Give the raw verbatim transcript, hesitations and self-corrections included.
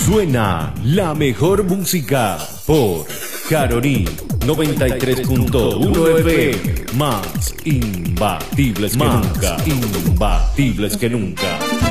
Suena la mejor música por Caroní noventa y tres punto uno F M. Más imbatibles que nunca. Imbatibles que nunca.